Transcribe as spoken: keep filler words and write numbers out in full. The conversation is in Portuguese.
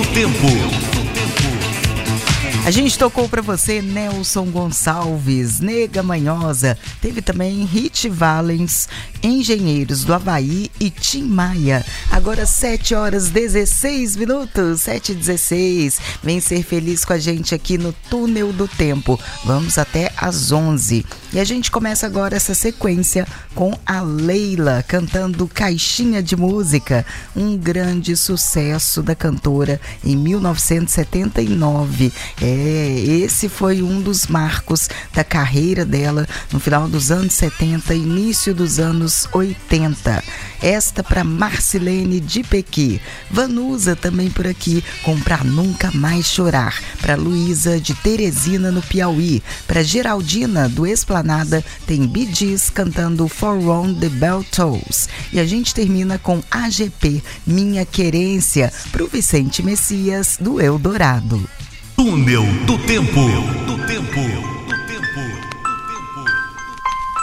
tempo. A gente tocou pra você Nelson Gonçalves, Nega Manhosa. Teve também Hit Valens, Engenheiros do Havaí e Tim Maia. Agora sete horas dezesseis minutos, sete e dezesseis. Vem ser feliz com a gente aqui no Túnel do Tempo. Vamos até às onze. E a gente começa agora essa sequência com a Leila cantando Caixinha de Música, um grande sucesso da cantora em mil novecentos e setenta e nove. É, esse foi um dos marcos da carreira dela no final dos anos setenta, início dos anos oitenta. Esta para Marcilene de Pequi. Vanusa também por aqui com Pra Nunca Mais Chorar. Para Luísa de Teresina no Piauí. Para Geraldina do Esplanada tem Bee Gees cantando For On The Bell Tolls. E a gente termina com A G P, Minha Querência, pro Vicente Messias do Eldorado. Túnel do Tempo. Do Tempo.